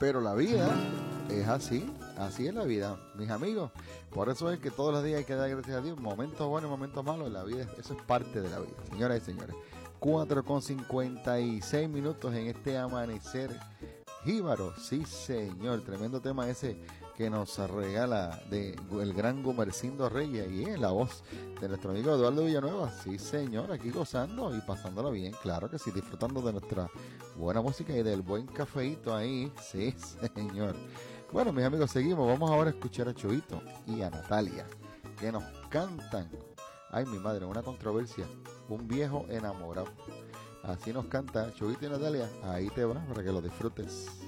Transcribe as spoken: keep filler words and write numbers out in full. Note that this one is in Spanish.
Pero la vida es así, así es la vida, mis amigos. Por eso es que todos los días hay que dar gracias a Dios, momentos buenos, momentos malos, la vida, eso es parte de la vida, señoras y señores. cuatro con cincuenta y seis minutos en este amanecer jíbaro, sí señor, tremendo tema ese que nos regala de el gran Gumercindo Reyes y es la voz de nuestro amigo Eduardo Villanueva, sí señor, aquí gozando y pasándola bien, claro que sí, disfrutando de nuestra buena música y del buen cafeíto ahí, sí señor. Bueno, mis amigos, seguimos, vamos ahora a escuchar a Choito y a Natalia, que nos cantan, ay mi madre, una controversia, un viejo enamorado. Así nos canta Choito y Natalia, ahí te va para que lo disfrutes.